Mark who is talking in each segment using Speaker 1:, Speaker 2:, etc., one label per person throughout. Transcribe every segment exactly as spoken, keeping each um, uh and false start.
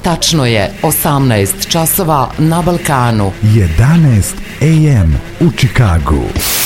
Speaker 1: Tačno je osamnaest časova na Balkanu.
Speaker 2: jedanaest a m u Čikagu.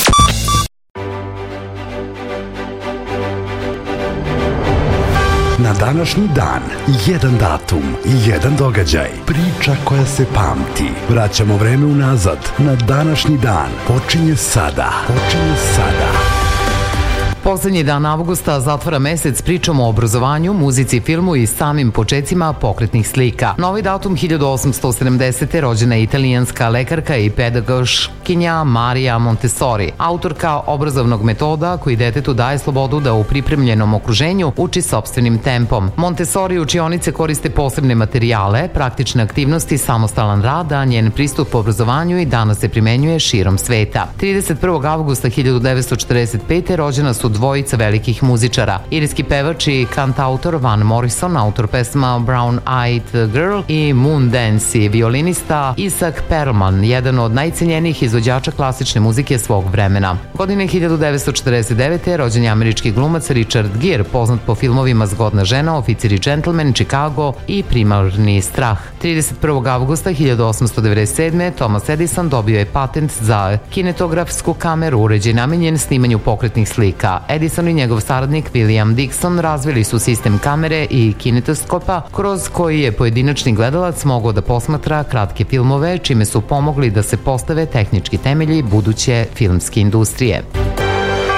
Speaker 2: Na današnji dan, jedan datum, jedan događaj, priča koja se pamti. Vraćamo vreme unazad, na današnji dan. Počinje sada. Počinje sada.
Speaker 1: Poslednji dan avgusta zatvara mesec pričom o obrazovanju, muzici, filmu i samim počecima pokretnih slika. Na ovaj datum hiljadu osamsto sedamdesete. rođena je italijanska lekarka i pedagoškinja Marija Montessori, autorka obrazovnog metoda koji detetu daje slobodu da u pripremljenom okruženju uči sopstvenim tempom. Montessori učionice koriste posebne materijale, praktične aktivnosti, samostalan rad, a njen pristup obrazovanju i danas se primenjuje širom sveta. trideset prvog avgusta hiljadu devetsto četrdeset pete. rođena su dvojica velikih muzičara. Irski pevač i kantautor Van Morrison, autor pesma Brown Eyed Girl i Moon Dance, i violinista Isaac Perlman, jedan od najcenjenijih izvođača klasične muzike svog vremena. Godine hiljadu devetsto četrdeset devete. rođen je američki glumac Richard Gere, poznat po filmovima Zgodna žena, Oficir i džentlmen, Chicago i Primarni strah. trideset prvog avgusta hiljadu osamsto devedeset sedme. Thomas Edison dobio je patent za kinetografsku kameru, uređaj namenjen snimanju pokretnih slika. Edison i njegov saradnik William Dickson razvili su sistem kamere i kinetoskopa kroz koji je pojedinačni gledalac mogao da posmatra kratke filmove, čime su pomogli da se postave tehnički temelji buduće filmske industrije.